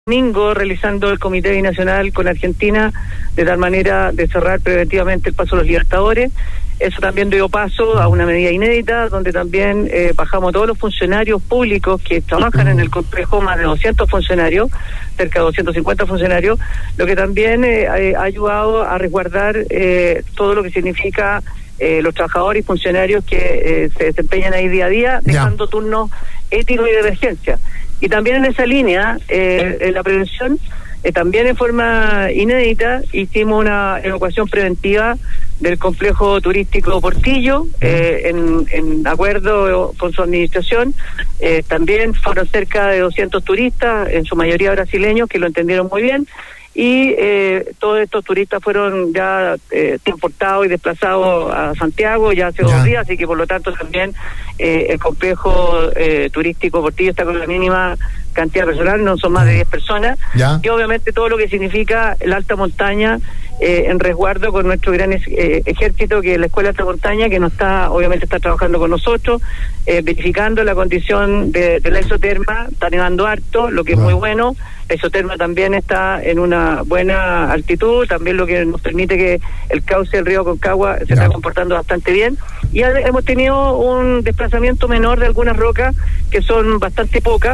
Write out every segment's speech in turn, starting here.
domingo realizando el Comité Binacional con Argentina de tal manera de cerrar preventivamente el paso a los Libertadores. Eso también dio paso a una medida inédita donde también bajamos a todos los funcionarios públicos que trabajan en el complejo, más de 200 funcionarios, cerca de 250 funcionarios, lo que también ha ayudado a resguardar todo lo que significa los trabajadores y funcionarios que se desempeñan ahí día a día, dejando turnos éticos y de emergencia. Y también en esa línea, en la prevención, también en forma inédita, hicimos una evacuación preventiva del complejo turístico Portillo, en acuerdo con su administración. También fueron cerca de 200 turistas, en su mayoría brasileños, que lo entendieron muy bien. Y todos estos turistas fueron ya transportados y desplazados a Santiago ya hace 2 días, así que por lo tanto también el complejo turístico Portillo está con la mínima cantidad personal, no son más de 10 personas, y obviamente todo lo que significa la alta montaña en resguardo con nuestro gran ejército, que es la Escuela Alta Montaña, que obviamente está trabajando con nosotros, verificando la condición de la isoterma. Está nevando harto, lo que es muy bueno. La isoterma también está en una buena altitud, también lo que nos permite que el cauce del río Aconcagua se está comportando bastante bien. Y hemos tenido un desplazamiento menor de algunas rocas que son bastante pocas,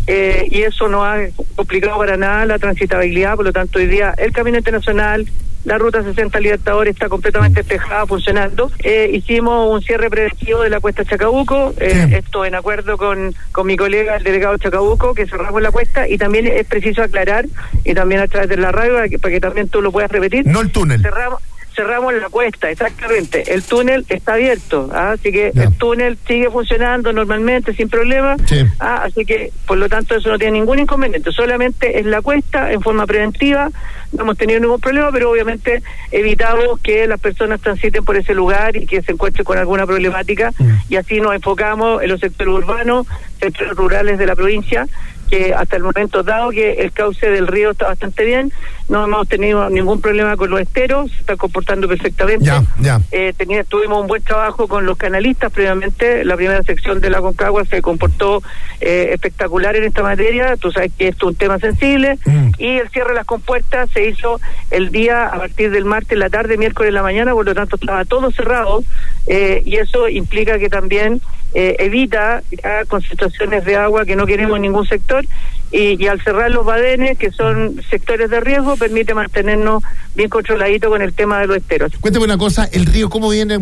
y eso no ha complicado para nada la transitabilidad. Por lo tanto, hoy día el Camino Internacional, la Ruta 60 Libertadores está completamente despejada, funcionando. Hicimos un cierre preventivo de la cuesta Chacabuco, esto en acuerdo con mi colega, el delegado Chacabuco, que cerramos la cuesta. Y también es preciso aclarar, y también a través de la radio, para que también tú lo puedas repetir. No el túnel. Cerramos la cuesta, exactamente. El túnel está abierto, así que el túnel sigue funcionando normalmente, sin problema. Así que, por lo tanto, eso no tiene ningún inconveniente. Solamente es la cuesta en forma preventiva. No hemos tenido ningún problema, pero obviamente evitamos que las personas transiten por ese lugar y que se encuentren con alguna problemática. Y así nos enfocamos en los sectores urbanos, sectores rurales de la provincia, que hasta el momento, dado que el cauce del río está bastante bien, no hemos tenido ningún problema con los esteros, se están comportando perfectamente. Tuvimos un buen trabajo con los canalistas previamente. La primera sección de la Aconcagua se comportó espectacular en esta materia. Tú sabes que esto es un tema sensible. Y el cierre de las compuertas se hizo el día a partir del martes en la tarde, miércoles en la mañana, por lo tanto estaba todo cerrado, y eso implica que también evita concentraciones de agua que no queremos en ningún sector, y al cerrar los badenes, que son sectores de riesgo, permite mantenernos bien controladitos con el tema de los esteros. Cuéntame una cosa, el río, ¿cómo viene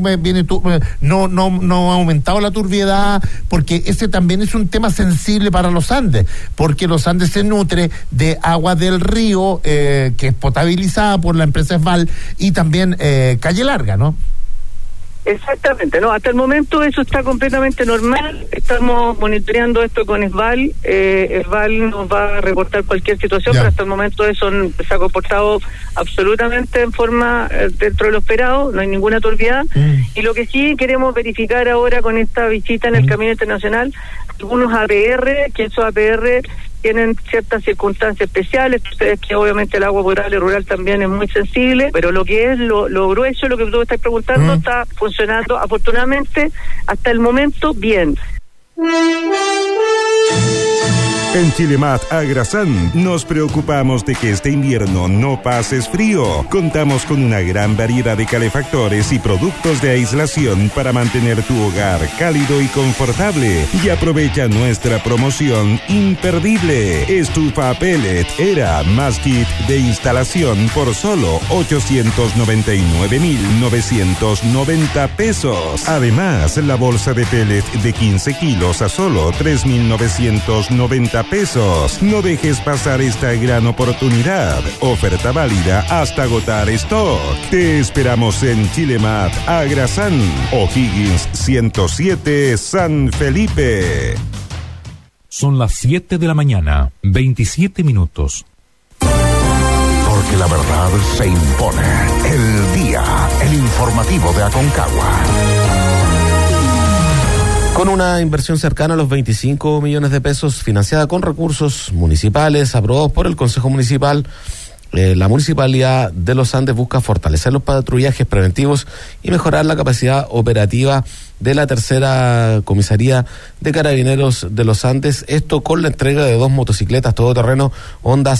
no ha aumentado la turbiedad? Porque ese también es un tema sensible para los Andes, porque los Andes se nutre de agua del río, que es potabilizada por la empresa ESVAL, y también Calle Larga, ¿no? Exactamente, no, hasta el momento eso está completamente normal. Estamos monitoreando esto con ESVAL. ESVAL nos va a reportar cualquier situación, pero hasta el momento eso se ha comportado absolutamente en forma dentro de lo esperado, no hay ninguna turbiedad. Y lo que sí queremos verificar ahora con esta visita en el Camino Internacional, algunos APR, que esos APR tienen ciertas circunstancias especiales. Ustedes que obviamente el agua potable rural también es muy sensible, pero lo que es lo grueso, lo que tú estás preguntando, está funcionando afortunadamente hasta el momento bien. En Chilemat Agrasan nos preocupamos de que este invierno no pases frío. Contamos con una gran variedad de calefactores y productos de aislación para mantener tu hogar cálido y confortable. Y aprovecha nuestra promoción imperdible. Estufa pellet Era más kit de instalación por solo 899.990 pesos. Además, la bolsa de pellet de 15 kilos a solo 3.990 pesos. No dejes pasar esta gran oportunidad. Oferta válida hasta agotar stock. Te esperamos en Chilemat Agrasan, O'Higgins 107, San Felipe. Son las 7 de la mañana, 27 minutos. Porque la verdad se impone. El día, el informativo de Aconcagua. Con una inversión cercana a los 25 millones de pesos financiada con recursos municipales aprobados por el Consejo Municipal, la Municipalidad de Los Andes busca fortalecer los patrullajes preventivos y mejorar la capacidad operativa de la tercera comisaría de Carabineros de Los Andes, esto con la entrega de 2 motocicletas todoterreno Honda